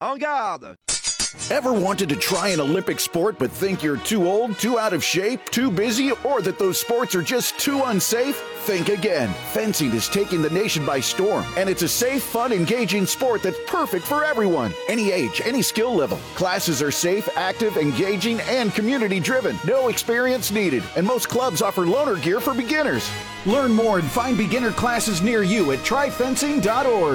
En garde! Ever wanted to try an Olympic sport but think you're too old, too out of shape, too busy, or that those sports are just too unsafe? Think again. Fencing is taking the nation by storm, and it's a safe, fun, engaging sport that's perfect for everyone. Any age, any skill level. Classes are safe, active, engaging, and community-driven. No experience needed, and most clubs offer loaner gear for beginners. Learn more and find beginner classes near you at tryfencing.org.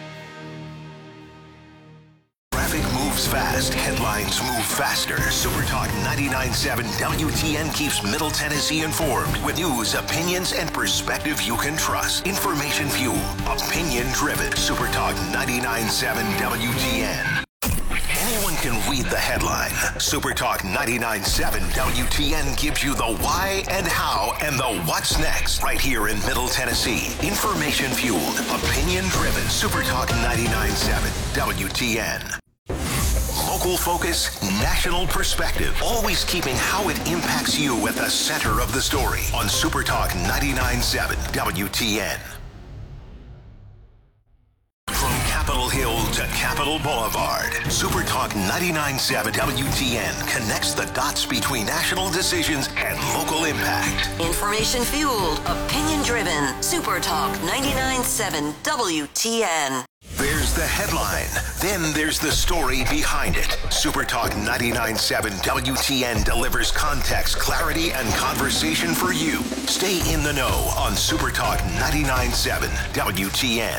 Traffic moves fast. Headlines move faster. Super Talk 99.7 WTN keeps Middle Tennessee informed with news, opinions, and perspective you can trust. Information fueled, opinion driven. Super Talk 99.7 WTN. Anyone can read the headline. Super Talk 99.7 WTN gives you the why and how and the what's next right here in Middle Tennessee. Information fueled, opinion driven. Super Talk 99.7 WTN. Local focus, national perspective. Always keeping how it impacts you at the center of the story on Super Talk 99.7 WTN. From Capitol Hill to Capitol Boulevard, Super Talk 99.7 WTN connects the dots between national decisions and local impact. Information fueled, opinion driven. Super Talk 99.7 WTN. There's the headline. Then there's the story behind it. Super Talk 99.7 WTN delivers context, clarity, and conversation for you. Stay in the know on Super Talk 99.7 WTN.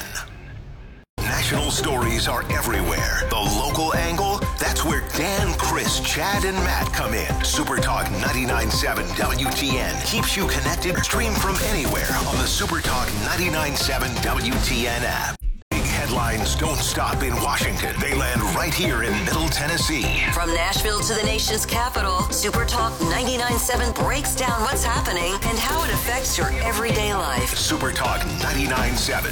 National stories are everywhere. The local angle, that's where Dan, Chris, Chad, and Matt come in. Super Talk 99.7 WTN keeps you connected. Stream from anywhere on the Super Talk 99.7 WTN app. Headlines don't stop in Washington. They land right here in Middle Tennessee. From Nashville to the nation's capital, Super Talk 99.7 breaks down what's happening and how it affects your everyday life. Super Talk 99.7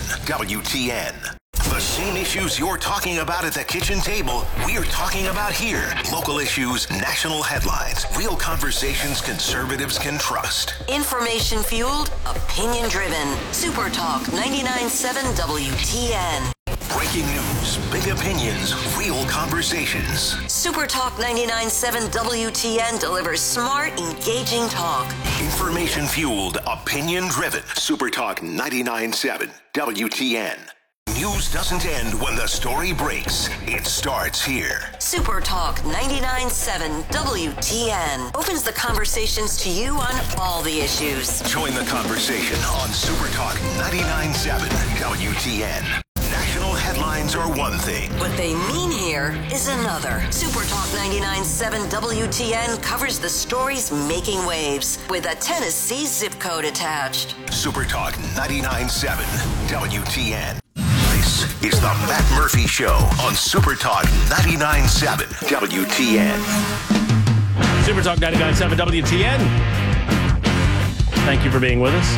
WTN. The same issues you're talking about at the kitchen table, we're talking about here. Local issues, national headlines, real conversations conservatives can trust. Information fueled, opinion driven. Super Talk 99.7 WTN. Breaking news, big opinions, real conversations. Super Talk 99.7 WTN delivers smart, engaging talk. Information fueled, opinion driven. Super Talk 99.7 WTN. News doesn't end when the story breaks. It starts here. Super Talk 99.7 WTN opens the conversations to you on all the issues. Join the conversation on Super Talk 99.7 WTN. National headlines are one thing. What they mean here is another. Super Talk 99.7 WTN covers the stories making waves with a Tennessee zip code attached. Super Talk 99.7 WTN. This is the Matt Murphy Show on Super Talk 99.7 WTN. Super Talk 99.7 WTN. Thank you for being with us.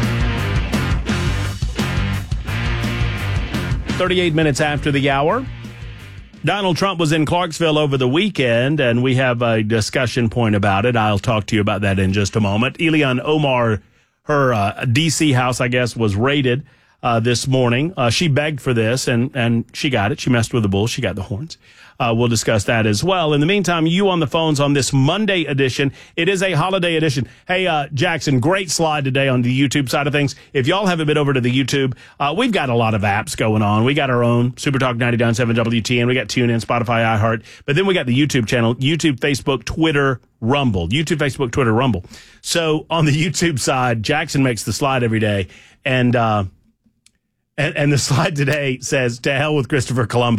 38 minutes after the hour. Donald Trump was in Clarksville over the weekend, and we have a discussion point about it. I'll talk to you about that in just a moment. Ilhan Omar, her D.C. house, I guess, was raided this morning. She begged for this, and she got it. She messed with the bull. She got the horns. We'll discuss that as well. In the meantime, you on the phones on this Monday edition. It is a holiday edition. Hey, Jackson, great slide today on the YouTube side of things. If y'all haven't been over to the YouTube, we've got a lot of apps going on. We got our own Super Talk 99.7 WTN. We got TuneIn, Spotify, iHeart. But then we got the YouTube channel, YouTube, Facebook, Twitter, Rumble. YouTube, Facebook, Twitter, Rumble. So on the YouTube side, Jackson makes the slide every day. And the slide today says, "To hell with Christopher Columbus, ?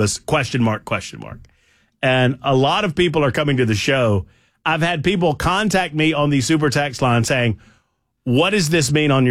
And a lot of people are coming to the show. I've had people contact me on the super text line saying, what does this mean on your